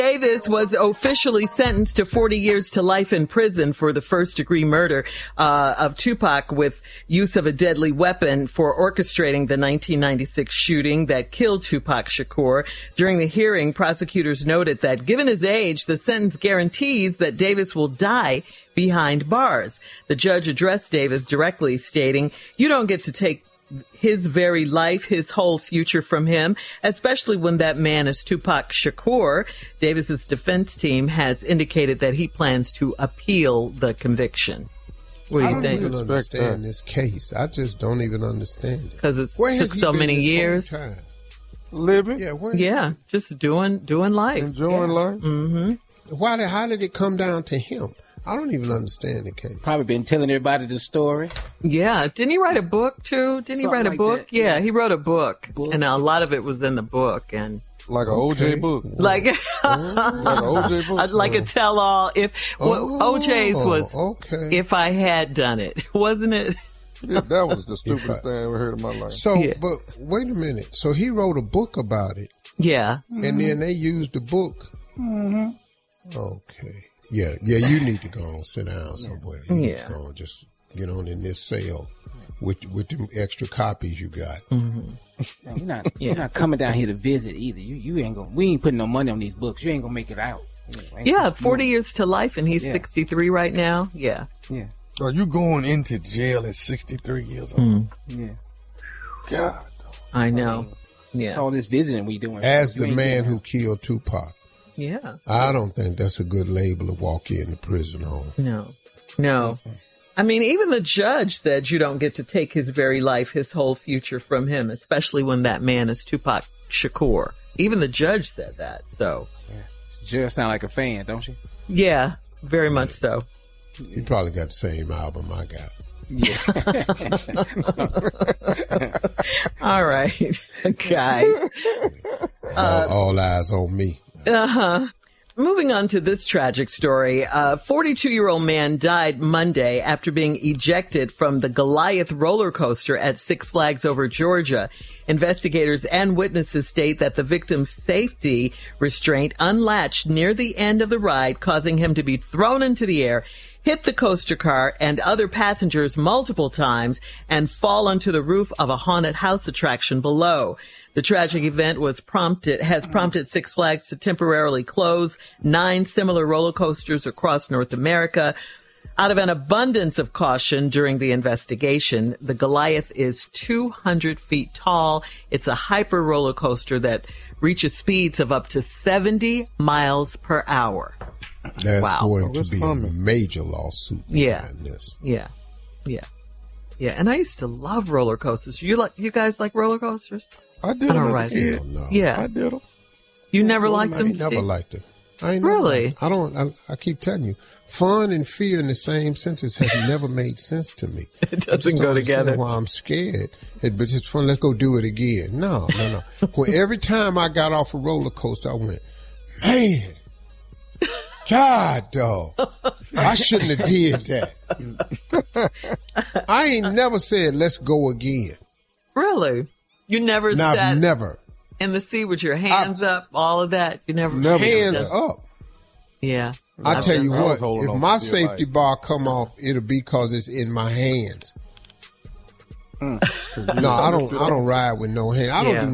Davis was officially sentenced to 40 years to life in prison for the first-degree murder of Tupac with use of a deadly weapon for orchestrating the 1996 shooting that killed Tupac Shakur. During the hearing, prosecutors noted that given his age, the sentence guarantees that Davis will die behind bars. The judge addressed Davis directly, stating, "You don't get to take his very life, his whole future from him, especially when that man is Tupac Shakur." Davis's defense team has indicated that he plans to appeal the conviction. What do you think? I don't even understand this case. I just don't even understand it. Because it took so many years. Living? Yeah, just doing life. Enjoying life? Mm-hmm. How did it come down to him? I don't even understand the case. Probably been telling everybody the story. Yeah. Didn't he write a book, too? Didn't he write a book? That, yeah, he wrote a book. And a lot of it was in the book. And like an OJ book. Like an OJ book. Like a tell-all. OJ's was If I Had Done It, wasn't it? Yeah, that was the stupidest thing I ever heard in my life. So, but wait a minute. So he wrote a book about it. Yeah. And then they used the book. Mm-hmm. Okay. Yeah, you need to go and sit down somewhere. You need to go and just get on in this sale with them extra copies you got. Mm-hmm. No, you're not coming down here to visit either. You ain't gonna. We ain't putting no money on these books. You ain't gonna make it out. 40 years to life, and he's 63 right now. Yeah. So you going into jail at 63 years old? Yeah. God. I know. It's all this visiting we doing. As the man who killed Tupac. Yeah. I don't think that's a good label to walk into prison on. No. I mean, even the judge said you don't get to take his very life, his whole future from him, especially when that man is Tupac Shakur. Even the judge said that, so. Yeah. Judge sound like a fan, don't she? Yeah, very much so. He probably got the same album I got. Yeah. All right, guys. All eyes on me. Moving on to this tragic story. A 42-year-old man died Monday after being ejected from the Goliath roller coaster at Six Flags Over Georgia. Investigators and witnesses state that the victim's safety restraint unlatched near the end of the ride, causing him to be thrown into the air, hit the coaster car and other passengers multiple times, and fall onto the roof of a haunted house attraction below. The tragic event has prompted Six Flags to temporarily close 9 similar roller coasters across North America. Out of an abundance of caution during the investigation, the Goliath is 200 feet tall. It's a hyper roller coaster that reaches speeds of up to 70 miles per hour. That's going to be a major lawsuit behind this. Yeah. And I used to love roller coasters. You guys like roller coasters? I did them as a kid. No. Yeah. I did them. You never liked them? I never liked it. Really? I keep telling you, fun and fear in the same sentence has never made sense to me. It doesn't go together. Why I'm scared. But it's fun. Let's go do it again. No. Well, every time I got off a roller coaster, I went, man, God, dog, I shouldn't have did that. I ain't never said, let's go again. Really? You never sat never in the seat with your hands up, all of that? You never hands up. Yeah. I tell you what, if my safety bar come off, it'll be because it's in my hands. No, I don't ride with no hands. I don't do